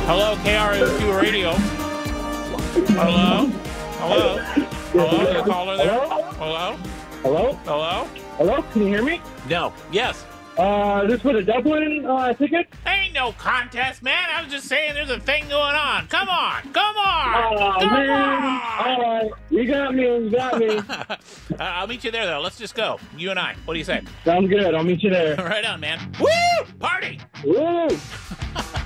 Hello, KROQ Radio. Hello? Hello? Hello? You caller there? Hello? Hello? Hello? Hello? Can you hear me? No. Yes. This for the Dublin ticket? Ain't no contest, man. I was just saying there's a thing going on. Come on. Come on. Oh, Come man. on. All right. You got me. I'll meet you there, though. Let's just go. You and I. What do you say? Sounds good. I'll meet you there. Right on, man. Woo! Party! Woo!